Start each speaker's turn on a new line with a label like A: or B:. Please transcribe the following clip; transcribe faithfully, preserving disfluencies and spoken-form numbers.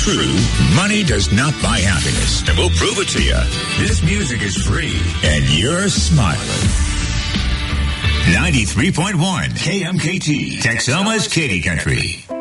A: true. Money does not buy happiness. And we'll prove it to you. This music is free. And you're smiling. ninety-three point one K M K T, Texoma's Katy Country.